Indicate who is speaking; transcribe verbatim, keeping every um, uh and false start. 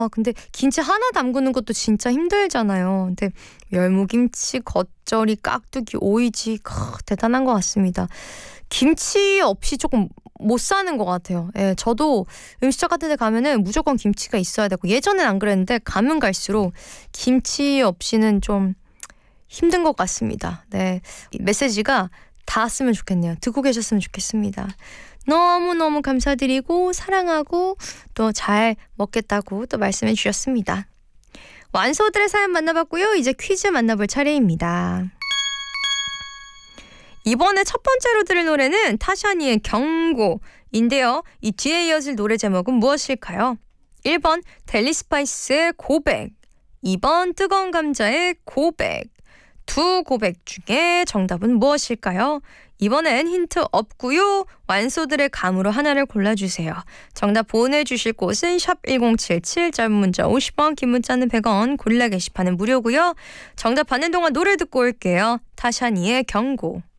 Speaker 1: 아 근데 김치 하나 담그는 것도 진짜 힘들잖아요. 근데 열무김치, 겉절이, 깍두기, 오이지 크, 대단한 것 같습니다. 김치 없이 조금 못 사는 것 같아요. 예, 저도 음식점 같은 데 가면은 무조건 김치가 있어야 되고, 예전엔 안 그랬는데 가면 갈수록 김치 없이는 좀 힘든 것 같습니다. 네, 이 메시지가 닿았으면 좋겠네요. 듣고 계셨으면 좋겠습니다. 너무너무 감사드리고 사랑하고 또 잘 먹겠다고 또 말씀해 주셨습니다. 완소들의 사연 만나봤고요. 이제 퀴즈 만나볼 차례입니다. 이번에 첫 번째로 들을 노래는 타샤니의 경고인데요. 이 뒤에 이어질 노래 제목은 무엇일까요? 일 번 델리 스파이스의 고백, 이 번 뜨거운 감자의 고백. 두 고백 중에 정답은 무엇일까요? 이번엔 힌트 없고요. 완소들의 감으로 하나를 골라주세요. 정답 보내주실 곳은 샵 일공칠칠, 짧은 문자 오십 원, 긴 문자는 백 원, 고릴라 게시판은 무료고요. 정답 받는 동안 노래 듣고 올게요. 타샤니의 경고.